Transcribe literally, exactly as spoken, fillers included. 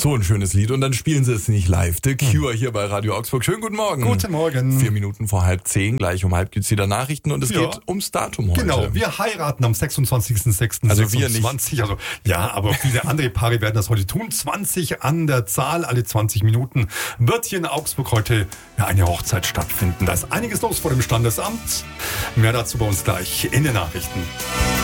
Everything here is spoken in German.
So ein schönes Lied und dann spielen sie es nicht live. The Cure hier bei Radio Augsburg. Schönen guten Morgen. Guten Morgen. Vier Minuten vor halb zehn, gleich um halb gibt's wieder Nachrichten und es Ja. geht ums Datum heute. Genau, wir heiraten am sechsundzwanzigsten sechsten Also wir sechsundzwanzig. Also ja, aber viele andere Paare werden das heute tun. zwanzig an der Zahl, alle zwanzig Minuten wird hier in Augsburg heute ja, eine Hochzeit stattfinden. Da ist einiges los vor dem Standesamt. Mehr dazu bei uns gleich in den Nachrichten.